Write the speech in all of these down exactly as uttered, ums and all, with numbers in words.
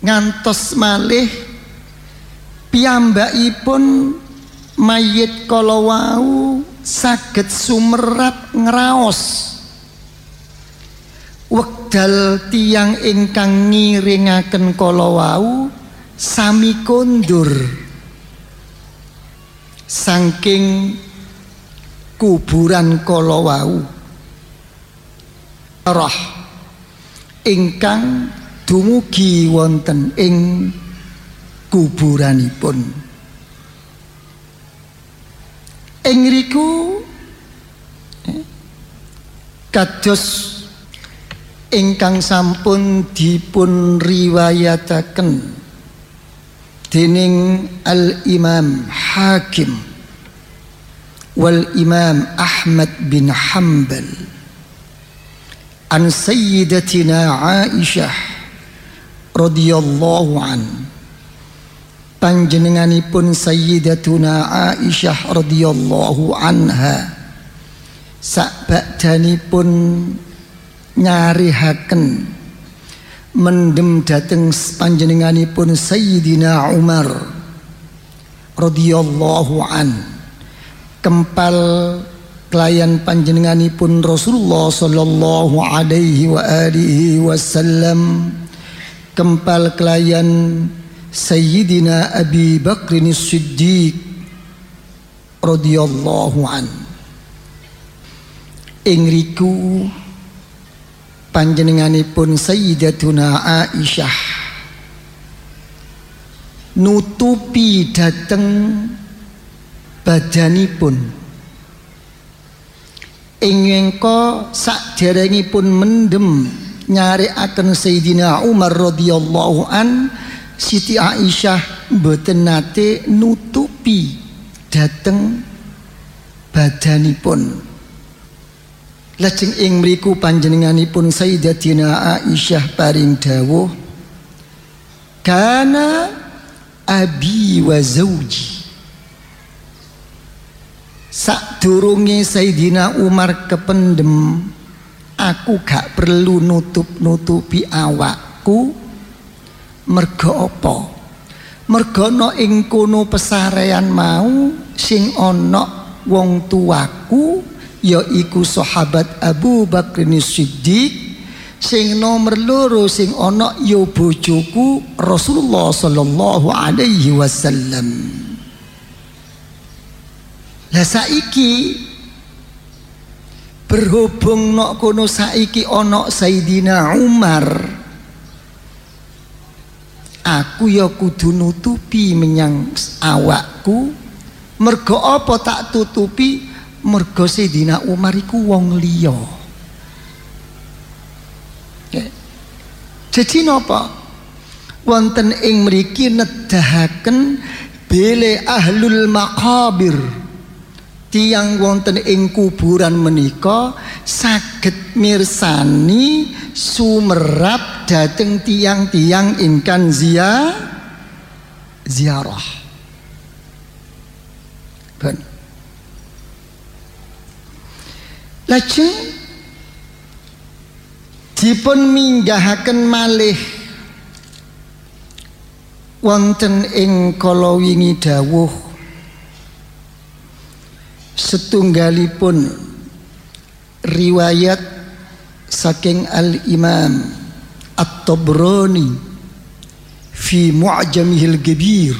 ngantos malih piyambakipun mayit kala wau saged sumerap ngraos wekdal tiyang ingkang ngiringaken kala wau sami kondur saking kuburan kala wau roh ingkang dumugi wonten ing kuburanipun. Ing riku kados ingkang sampun dipun riwayataken dening Al-Imam Hakim wal Imam Ahmad bin Hanbal an Sayyidatina Aisyah radhiyallahu an. Panjenenganipun Sayyidatuna Aisyah radhiyallahu anha sakbakdanipun nyarihaken mendem dhateng panjenenganipun Sayyidina Umar radhiyallahu an kempal kelayan panjenenganipun Rasulullah sallallahu alaihi wa alihi wasallam kempal kelayan Sayyidina Abi Bakrin As-Siddiq radhiyallahu an. Ing riku panjenenganipun Sayyidatuna Aisyah nutupi dhateng badanipun ingengka sakderengipun mendem nyarikaken Sayyidina Umar radhiyallahu an. Siti Aisyah mboten nate nutupi dhateng badanipun. Lajeng ing mriku panjenenganipun Sayyidatina Aisyah paring dawuh, kana abi wa zauji. Sadurunge Sayyidina Umar kependem, aku gak perlu nutup-nutupi awakku. Merga apa? Merga ana ing kono pesarean mau sing ana wong tuaku yaiku sahabat Abu Bakrin Siddiq, sing nomor loro sing ana ya bojoku Rasulullah sallallahu alaihi wasallam. Lah saiki berhubung nok kono saiki ana Sayyidina Umar, aku ya kudu nutupi menyang awakku. Mergo apa tak tutupi? Mergo Sayyidina Umar iku wong liya. Jadi napa? Wonten ing mriki nedahaken bile ahlul maqabir, tiyang wonten ing kuburan menika saged mirsani sumerap dhateng tiyang-tiyang ingkang zia ziarah. Ben. Lajeng dipun minggahaken malih wonten ing kala wingi dawuh setunggalipun riwayat saking Al-Imam At-Tabrani fi Mu'jamihil Kabir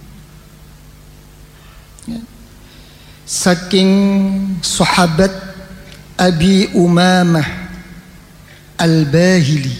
saking sahabat Abi Umamah Al-Bahili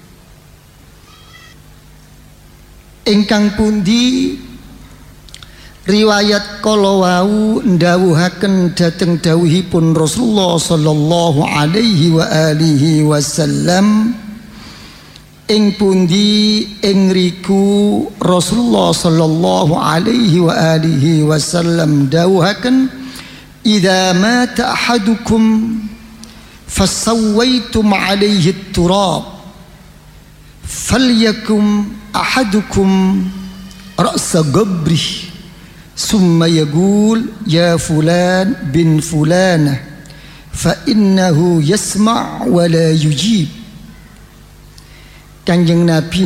ingkang pundi riwayat kala wau ndawuhaken dhateng dawuhipun Rasulullah sallallahu alaihi wa alihi wasallam ing pundi ing riku Rasulullah sallallahu alaihi wa alihi wasallam dawuhaken, idza mata ahadukum fasawaitum alaihi turab falyakum ahadukum ra'sa qabrih summa yaqul ya fulan bin fulanah fa innahu yasma' wa la yujib. Kanjeng Nabi